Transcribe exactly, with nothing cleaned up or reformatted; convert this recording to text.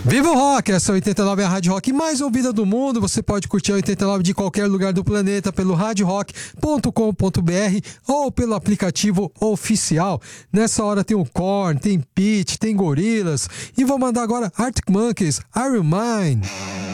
Viva o Rock! Essa é a oitenta e nove, a Rádio Rock mais ouvida do mundo. Você pode curtir a oitenta e nove de qualquer lugar do planeta pelo rádio rock ponto com ponto b r ou pelo aplicativo oficial. Nessa hora tem o Korn, tem Pitty, tem Gorillaz e vou mandar agora Arctic Monkeys, Iron Mind.